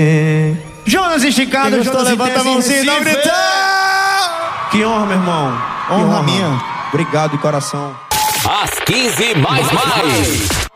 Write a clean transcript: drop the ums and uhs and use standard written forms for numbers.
Jonas esticado, Jonas levanta a mãozinha e não gritar. Que honra, meu irmão. Honra minha. Obrigado de coração. Às 15 mais.